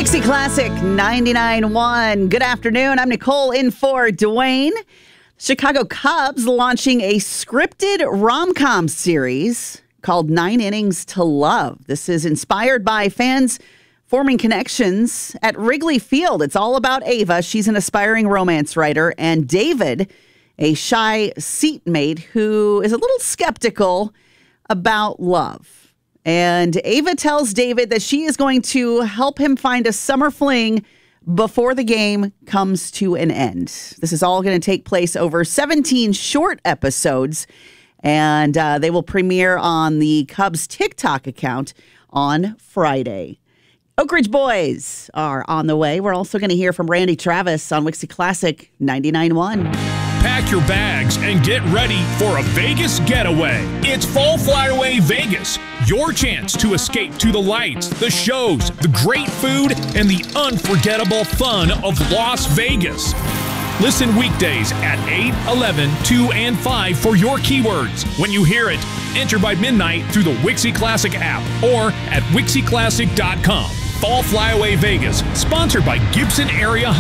Wixie Classic 99.1. Good afternoon. I'm Nicole in for Dwayne. Chicago Cubs launching a scripted rom-com series called 9 Innings to Love. This is inspired by fans forming connections at Wrigley Field. It's all about Ava. She's an aspiring romance writer, and David, a shy seatmate who is a little skeptical about love. And Ava tells David that she is going to help him find a summer fling before the game comes to an end. This is all going to take place over 17 short episodes, and they will premiere on the Cubs TikTok account on Friday. Oak Ridge Boys are on the way. We're also going to hear from Randy Travis on Wixie Classic 99.1. Pack your bags and get ready for a Vegas getaway. It's Fall Flyaway Vegas, your chance to escape to the lights, the shows, the great food, and the unforgettable fun of Las Vegas. Listen weekdays at 8, 11, 2, and 5 for your keywords. When you hear it, enter by midnight through the Wixie Classic app or at WixieClassic.com. Fall Flyaway Vegas, sponsored by Gibson Area